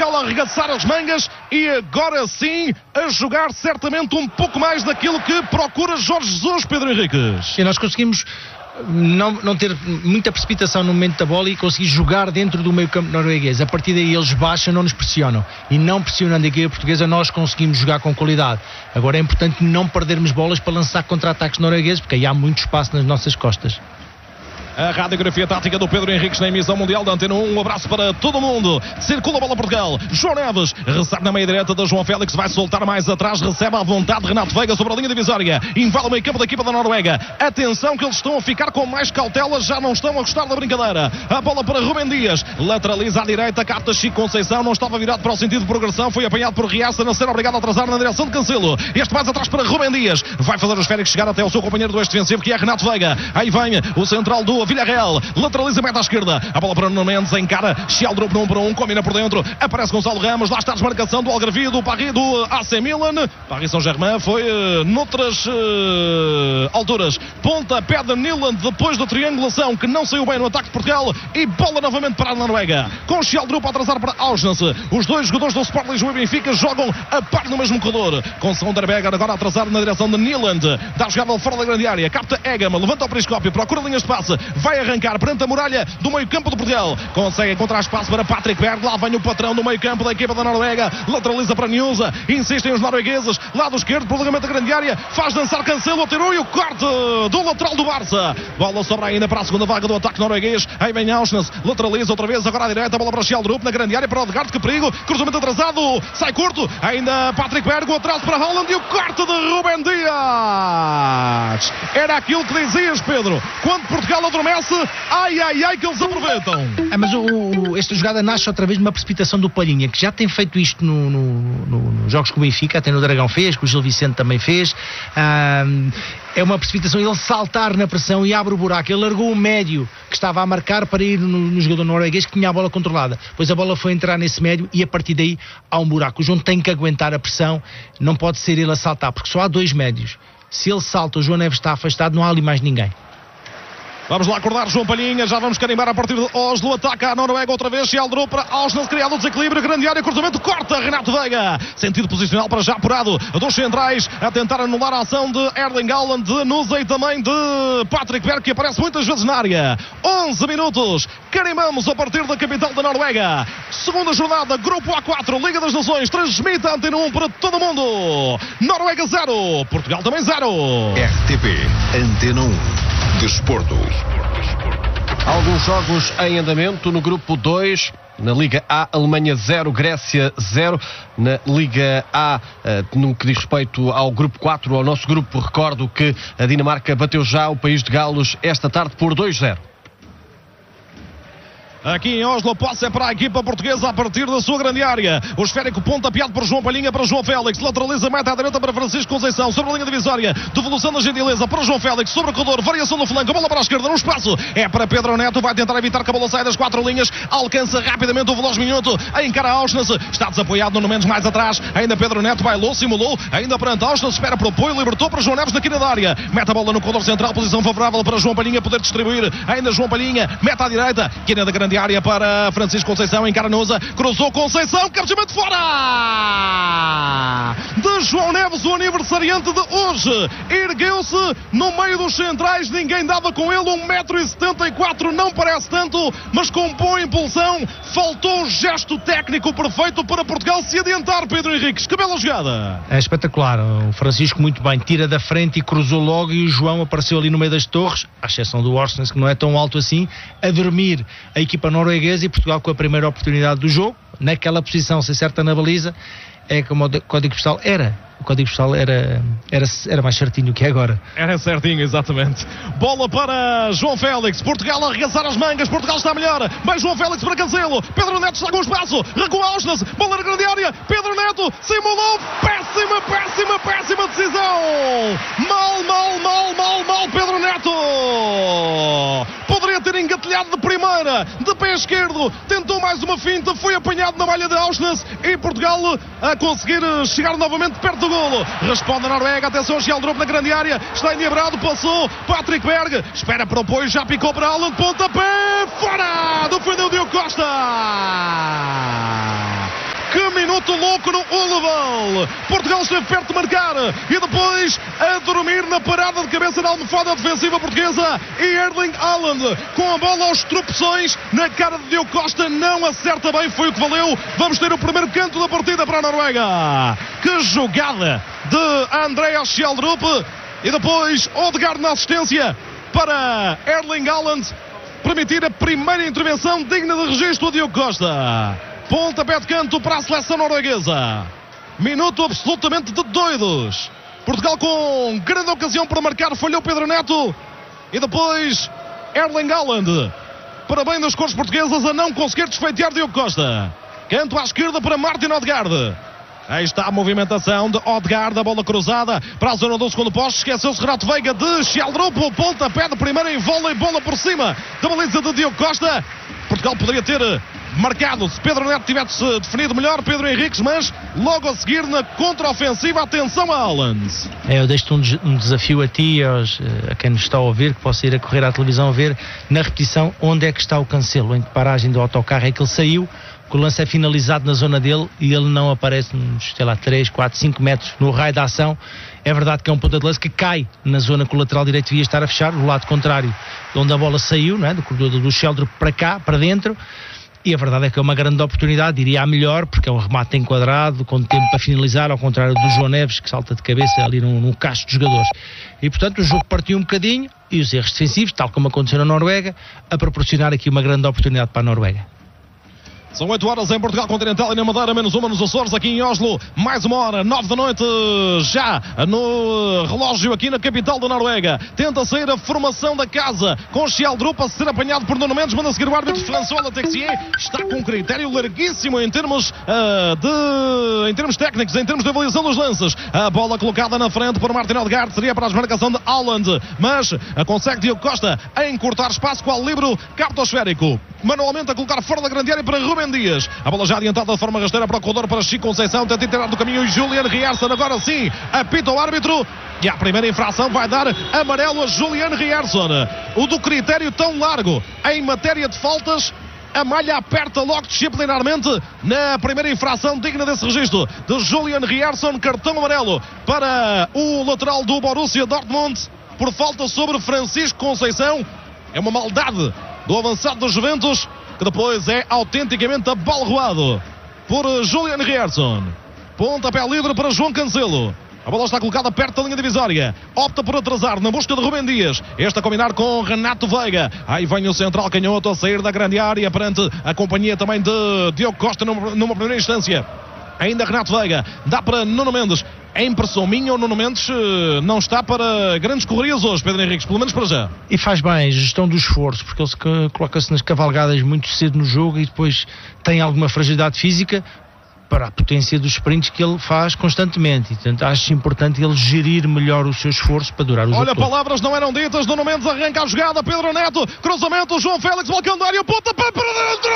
Portugal a arregaçar as mangas e agora sim a jogar certamente um pouco mais daquilo que procura Jorge Jesus, Pedro Henriques. E nós conseguimos não ter muita precipitação no momento da bola e conseguir jogar dentro do meio campo norueguês. A partir daí eles baixam, não nos pressionam, e não pressionando a equipa portuguesa nós conseguimos jogar com qualidade. Agora é importante não perdermos bolas para lançar contra-ataques noruegueses, porque aí há muito espaço nas nossas costas. A radiografia tática do Pedro Henriques na emissão mundial da Antena 1. Um abraço para todo mundo. Circula a bola Portugal. João Neves recebe na meia direita da João Félix. Vai soltar mais atrás. Recebe à vontade Renato Veiga sobre a linha divisória. Invade o meio campo da equipa da Noruega. Atenção que eles estão a ficar com mais cautela. Já não estão a gostar da brincadeira. A bola para Rubem Dias. Lateraliza à direita. Capta Chico Conceição. Não estava virado para o sentido de progressão. Foi apanhado por Riaça. Não ser obrigado a atrasar na direção de Cancelo. Este mais atrás para Rubem Dias. Vai fazer os Félix chegar até o seu companheiro do ex-defensivo, que é Renato Veiga. Aí vem o central do Villarreal. Lateraliza, meta à esquerda. A bola para Nuno Mendes, encara Sheldrup no 1 para 1, combina por dentro. Aparece Gonçalo Ramos. Lá está a desmarcação do Algarvio, do Paris, do AC Milan. Paris Saint-Germain foi noutras alturas. Pontapé de Nyland depois da triangulação que não saiu bem no ataque de Portugal. E bola novamente para a Noruega. Com Sheldrup a atrasar para Auschwitz. Os dois jogadores do Sport Lisboa e Benfica jogam a par no mesmo corredor. Com Sonderberger agora a atrasar na direção de Nyland. Dá a jogada fora da grande área. Capta Egama, levanta o periscópio, procura linhas de passe. Vai arrancar perante a muralha do meio campo de Portugal. Consegue encontrar espaço para Patrick Berg. Lá vem o patrão do meio campo da equipa da Noruega. Lateraliza para Nhusa. Insistem os noruegueses. Lado esquerdo, prolongamento da grande área. Faz dançar Cancelo. Atirou e o corte do lateral do Barça. Bola sobra ainda para a segunda vaga do ataque norueguês. Aí vem Auschwitz. Lateraliza outra vez. Agora à direita. Bola para Sheldrup na grande área. Para Odegaard. Que perigo. Cruzamento atrasado. Sai curto. Ainda Patrick Berg. O atraso para Haaland. E o corte de Rubem Dias. Era aquilo que dizias, Pedro. Quando Portugal adormece, ai, ai, ai, que eles aproveitam. Mas esta jogada nasce outra vez de uma precipitação do Palhinha, que já tem feito isto nos jogos que o Benfica, até no Dragão fez, que o Gil Vicente também fez. É uma precipitação, ele saltar na pressão e abre o buraco. Ele largou o médio que estava a marcar para ir no jogador norueguês que tinha a bola controlada. Pois a bola foi entrar nesse médio e a partir daí há um buraco. O João tem que aguentar a pressão, não pode ser ele a saltar, porque só há dois médios. Se ele salta, o João Neves está afastado, não há ali mais ninguém. Vamos lá acordar João Palhinha, já vamos carimbar a partir de Oslo, ataca a Noruega outra vez, Sheldrup para Auschwitz, criado o desequilíbrio, grande área, cruzamento, corta Renato Veiga, sentido posicional para já apurado, dos centrais, a tentar anular a ação de Erling Haaland, de Nusa e também de Patrick Berg, que aparece muitas vezes na área. 11 minutos, carimbamos a partir da capital da Noruega, segunda jornada, Grupo A4, Liga das Nações, transmite a Antena 1 para todo mundo. Noruega 0, Portugal também 0. RTP Antena 1. Desporto. Alguns jogos em andamento no grupo 2. Na Liga A, Alemanha 0, Grécia 0. Na Liga A, no que diz respeito ao grupo 4, ao nosso grupo, recordo que a Dinamarca bateu já o País de Gales esta tarde por 2-0. Aqui em Oslo, passe é para a equipa portuguesa a partir da sua grande área. O esférico pontapeado por João Palhinha para João Félix. Lateraliza, meta à direita para Francisco Conceição. Sobre a linha divisória, devolução da gentileza para João Félix. Sobre o corredor, variação do flanco. A bola para a esquerda, no espaço. É para Pedro Neto. Vai tentar evitar que a bola saia das quatro linhas. Alcança rapidamente o veloz Minhoto. Encara Auschwitz. Está desapoiado no menos mais atrás. Ainda Pedro Neto bailou, simulou. Ainda perante Auschwitz. Espera para o apoio. Libertou para João Neves na quina da área. Mete a bola no corredor central. Posição favorável para João Palhinha poder distribuir. Ainda João Palhinha. Meta à direita. Quina da grande área para Francisco Conceição, encara Nusa, cruzou Conceição, cabeceamento fora de João Neves, o aniversariante de hoje, ergueu-se no meio dos centrais, ninguém dava com ele, 1,74 m, não parece tanto, mas com boa impulsão, faltou o gesto técnico perfeito para Portugal se adiantar. Pedro Henriques, que bela jogada. É espetacular, o Francisco muito bem, tira da frente e cruzou logo, e o João apareceu ali no meio das torres, à exceção do Orsnes, que não é tão alto assim, a dormir a equipa norueguesa, e Portugal com a primeira oportunidade do jogo, naquela posição, se acerta na baliza, é como o código postal era. O código postal era mais certinho que é agora. Era certinho, exatamente. Bola para João Félix. Portugal a arregaçar as mangas. Portugal está melhor. Mais João Félix para Cancelo. Pedro Neto está com espaço. Recua Auschwitz. Bola na grande área. Pedro Neto simulou. Péssima decisão. Mal. Pedro Neto. Poderia ter engatilhado de primeira. De pé esquerdo. Tentou mais uma finta. Foi apanhado na malha de Auschwitz. E Portugal a conseguir chegar novamente perto do golo. Responde a Noruega. Atenção, Sheldrup na grande área. Está endiabrado. Passou. Patrick Berg. Espera para o apoio. Já picou para Haaland. Pontapé. Fora. Defendeu Diogo Costa. feito louco no Uleval. Portugal esteve perto de marcar e depois a dormir na parada de cabeça da almofada defensiva portuguesa, e Erling Haaland com a bola aos tropeções na cara de Diogo Costa, não acerta bem, foi o que valeu. Vamos ter o primeiro canto da partida para a Noruega. Que jogada de Andreas Schjelderup, e depois Odegaard na assistência para Erling Haaland permitir a primeira intervenção digna de registro a Diogo Costa. Pontapé de canto para a seleção norueguesa. Minuto absolutamente de doidos. Portugal com grande ocasião para marcar, falhou Pedro Neto, e depois Erling Haaland, para bem das cores portuguesas, a não conseguir desfeitear Diogo Costa. Canto à esquerda para Martin Odegaard. Aí está a movimentação de Odegaard, a bola cruzada para a zona do segundo poste. Esqueceu-se Renato Veiga de Schjelderup, o pontapé de primeira em vôlei, bola por cima da baliza de Diogo Costa. Portugal poderia ter marcado se Pedro Neto tivesse definido melhor, Pedro Henriques, mas logo a seguir na contraofensiva, atenção a Haaland. Eu deixo-te um desafio a ti e a quem nos está a ouvir, que possa ir a correr à televisão a ver na repetição onde é que está o Cancelo, em que paragem do autocarro é que ele saiu, que o lance é finalizado na zona dele e ele não aparece uns, 3, 4, 5 metros no raio da ação. É verdade que é um ponta de lança que cai na zona que o lateral direito devia estar a fechar, do lado contrário de onde a bola saiu, não é? Do corredor do Schjelderup para cá, para dentro. E a verdade é que é uma grande oportunidade, diria a melhor, porque é um remate enquadrado, com tempo para finalizar, ao contrário do João Neves, que salta de cabeça ali num cacho de jogadores. E portanto o jogo partiu um bocadinho, e os erros defensivos, tal como aconteceu na Noruega, a proporcionar aqui uma grande oportunidade para a Noruega. São 8 horas em Portugal Continental e na Madeira, menos uma nos Açores, aqui em Oslo, mais uma hora, 9 da noite, já no relógio aqui na capital da Noruega. Tenta sair a formação da casa, com Schjelderup a ser apanhado por Nuno Mendes, manda seguir o árbitro François Texier, está com um critério larguíssimo em termos técnicos, em termos de avaliação dos lances. A bola colocada na frente por Martin Odegaard, seria para a desmarcação de Haaland, mas consegue Diogo Costa a encurtar espaço com o livro cartosférico, manualmente a colocar fora da grande área para Rubem Dias. A bola já adiantada de forma rasteira para o corredor para Chico Conceição, tenta tirar do caminho e Julian Rierson agora sim apita o árbitro e a primeira infração vai dar amarelo a Julian Rierson. O do critério tão largo em matéria de faltas, a malha aperta logo disciplinarmente na primeira infração digna desse registro de Julian Rierson. Cartão amarelo para o lateral do Borussia Dortmund por falta sobre Francisco Conceição. É uma maldade do avançado dos Juventus, que depois é autenticamente abalroado por Julian Rierson. Pontapé livre para João Cancelo. A bola está colocada perto da linha divisória. Opta por atrasar na busca de Rubem Dias. Este a combinar com Renato Veiga. Aí vem o central canhoto a sair da grande área perante a companhia também de Diogo Costa numa primeira instância. Ainda Renato Veiga, dá para Nuno Mendes. É impressão minha, o Nuno Mendes não está para grandes correrias hoje, Pedro Henriques, pelo menos para já. E faz bem, gestão do esforço, porque ele coloca-se nas cavalgadas muito cedo no jogo e depois tem alguma fragilidade física para a potência dos sprints que ele faz constantemente. E, portanto, acho importante ele gerir melhor o seu esforço para durar o jogo. Olha, todo. Palavras não eram ditas, Nuno Mendes arranca a jogada, Pedro Neto, cruzamento, João Félix, balcão da área, pontapé para dentro!